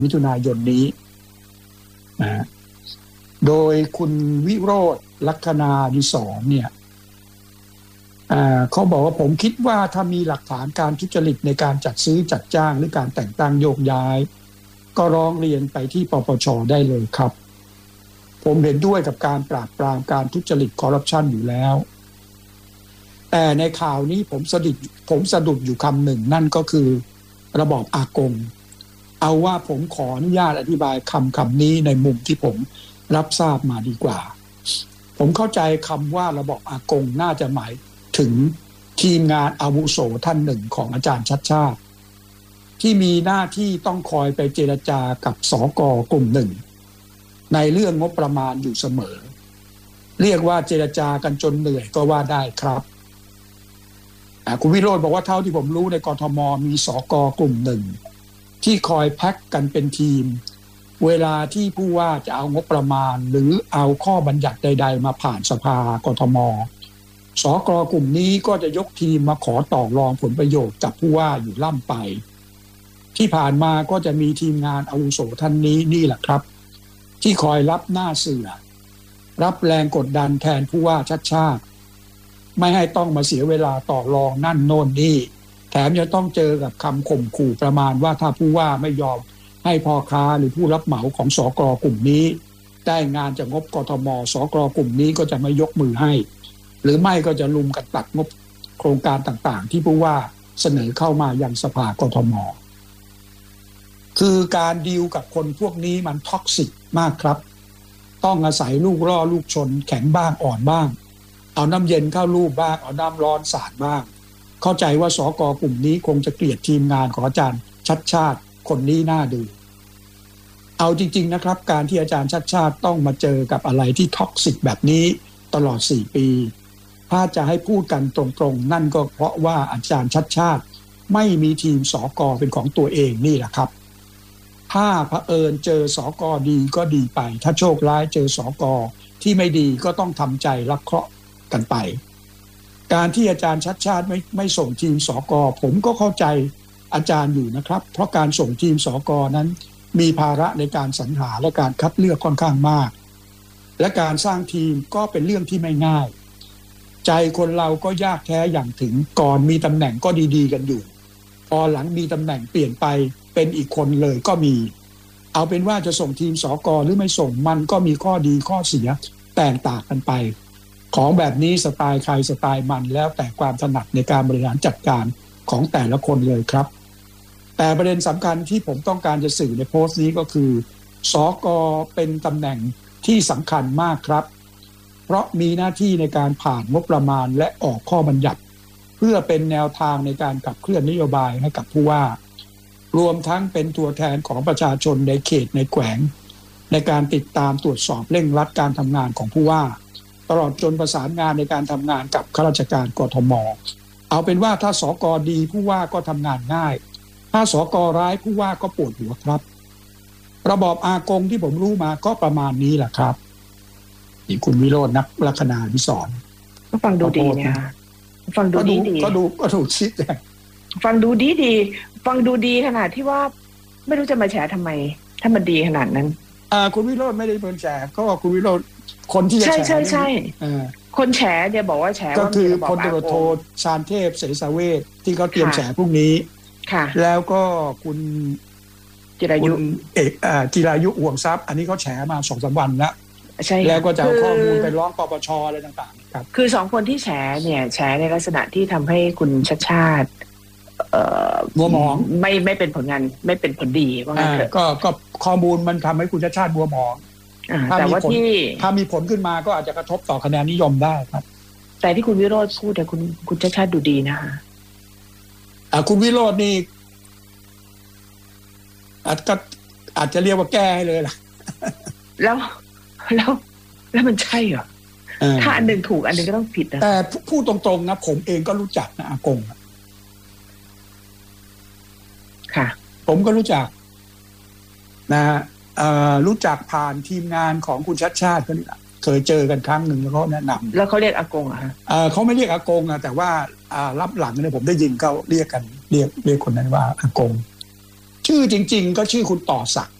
มิถุนายนนี้นะโดยคุณวิโรจน์ลัคนาดิศรเนี่ยเขาบอกว่าผมคิดว่าถ้ามีหลักฐานการทุจริตในการจัดซื้อจัดจ้างหรือการแต่งตั้งโยกย้ายก็ร้องเรียนไปที่ปปช.ได้เลยครับผมเห็นด้วยกับการปราบปรามการทุจริตคอร์รัปชันอยู่แล้วแต่ในข่าวนี้ผมสะดุดอยู่คำหนึ่งนั่นก็คือระบอบอากงเอาว่าผมขออนุญาตอธิบายคำนี้ในมุมที่ผมรับทราบมาดีกว่าผมเข้าใจคำว่าระบอบอากงน่าจะหมายถึงทีมงานอาวุโสท่านหนึ่งของอาจารย์ชัชชาติที่มีหน้าที่ต้องคอยไปเจรจากับสก.กลุ่มหนึ่งในเรื่องงบประมาณอยู่เสมอเรียกว่าเจรจากันจนเหนื่อยก็ว่าได้ครับคุณวิโรจน์บอกว่าเท่าที่ผมรู้ในกทม.มีสก.กลุ่มหนึ่งที่คอยแพ็กกันเป็นทีมเวลาที่ผู้ว่าจะเอางบประมาณหรือเอาข้อบัญญัติใดๆมาผ่านสภากทม.สก.กลุ่มนี้ก็จะยกทีมมาขอต่อรองผลประโยชน์จากผู้ว่าอยู่ล่ำไปที่ผ่านมาก็จะมีทีมงานอาวุโสท่านนี้นี่แหละครับที่คอยรับหน้าเสือรับแรงกดดันแทนผู้ว่าชัดชาติไม่ให้ต้องมาเสียเวลาต่อรองนั่นโน่นนี่แถมยังต้องเจอกับคำข่มขู่ประมาณว่าถ้าผู้ว่าไม่ยอมให้พ่อค้าหรือผู้รับเหมาของสก.กลุ่มนี้ได้งานจากงบกทม.สก.กลุ่มนี้ก็จะไม่ยกมือให้หรือไม่ก็จะลุมกันตัดงบโครงการต่างๆที่ผู้ว่าเสนอเข้ามายังสภากทม.คือการดีลกับคนพวกนี้มันท็อกซิกมากครับต้องอาศัยลูกล่อลูกชนแข็งบ้างอ่อนบ้างเอาน้ำเย็นเข้าลูบบ้างเอาน้ำร้อนสาดบ้างเข้าใจว่าสก.กลุ่มนี้คงจะเกลียดทีมงานของอาจารย์ชัดชาติคนนี้น่าดูเอาจริงๆนะครับการที่อาจารย์ชัดชาติต้องมาเจอกับอะไรที่ท็อกซิกแบบนี้ตลอด4 ปีถ้าจะให้พูดกันตรงๆนั่นก็เพราะว่าอาจารย์ชัดชาติไม่มีทีมสก.เป็นของตัวเองนี่แหละครับถ้าเผอิญเจอสก.ดีก็ดีไปถ้าโชคร้ายเจอสก.ที่ไม่ดีก็ต้องทำใจรับเคราะห์กันไปการที่อาจารย์ชัดชาติไม่ส่งทีมสก.ผมก็เข้าใจอาจารย์อยู่นะครับเพราะการส่งทีมสก.นั้นมีภาระในการสรรหาและการคัดเลือกค่อนข้างมากและการสร้างทีมก็เป็นเรื่องที่ไม่ง่ายใจคนเราก็ยากแท้อย่างถึงก่อนมีตำแหน่งก็ดีๆกันอยู่พอหลังมีตำแหน่งเปลี่ยนไปเป็นอีกคนเลยก็มีเอาเป็นว่าจะส่งทีมสก.หรือไม่ส่งมันก็มีข้อดีข้อเสียแตกต่างกันไปของแบบนี้สไตล์ใครสไตล์มันแล้วแต่ความถนัดในการบริหารจัดการของแต่ละคนเลยครับแต่ประเด็นสำคัญที่ผมต้องการจะสื่อในโพสต์นี้ก็คือสก.เป็นตำแหน่งที่สำคัญมากครับเพราะมีหน้าที่ในการผ่านงบประมาณและออกข้อบัญญัติเพื่อเป็นแนวทางในการขับเคลื่อนนโยบายให้กับผู้ว่ารวมทั้งเป็นตัวแทนของประชาชนในเขตในแขวงในการติดตามตรวจสอบเร่งรัดการทำงานของผู้ว่าตลอดจนประสานงานในการทำงานกับข้าราชการกทม.เอาเป็นว่าถ้าสก.ดีผู้ว่าก็ทำงานง่ายถ้าสก.ร้ายผู้ว่าก็ปวดหัวครับระบอบอากงที่ผมรู้มาก็ประมาณนี้แหละครับนี่คุณวิโรจน์ลัคนาดิศรก็ฟังดูดีเนี่ยฟังดูดีก็ดูชิดฟังดูดีฟังดูดีขนาดที่ว่าไม่รู้จะมาแฉทำไมถ้ามันดีขนาดนั้นคุณวิโรจน์ไม่ได้เป็นแฉก็คุณวิโรจน์คนที่จะแฉใช่คนแฉเนี่ยบอกว่าแฉก็คือพลตำรวจโทชาญเทพเสสเวชที่เขาเตรียมแฉพรุ่งนี้แล้วก็คุณจิรายุห่วงทรัพย์อันนี้เขาแฉมา 2-3 วันแล้วแล้วก็จะเอาข้อมูลไปร้องปปช.อะไรต่างๆครับคือ2 คนที่แฉเนี่ยแฉในลักษณะที่ทำให้คุณชัชชาติมัวหมองไม่เป็นผลงานไม่เป็นผลดีว่างั้นเถอะก็ข้อมูลมันทำให้คุณชัชชาติมัวหมองแต่ว่าถ้ามีผลขึ้นมาก็อาจจะกระทบต่อคะแนนนิยมได้ครับแต่ที่คุณวิโรจน์พูดแต่คุณชัชชาติดูดีนะคะคุณวิโรจน์นี่อาจจะเรียกว่าแก้ให้เลยล่ะแล้วมันใช่เหรอถ้าอันหนึ่งถูกอันหนึ่งก็ต้องผิดนะแต่พูดตรงๆนะผมเองก็รู้จักนะอากงค่ะผมก็รู้จักนะรู้จักผ่านทีมงานของคุณชัชชาติก็นี่แหละเคยเจอกันครั้งหนึ่งแล้วเขาแนะนำแล้วเขาเรียกอากงเหรอฮะเขาไม่เรียกอากงนะแต่ว่ารับหลังเนี่ยผมได้ยินเขาเรียกกันเรียกคนนั้นว่าอากงชื่อจริงๆก็ชื่อคุณต่อศักดิ์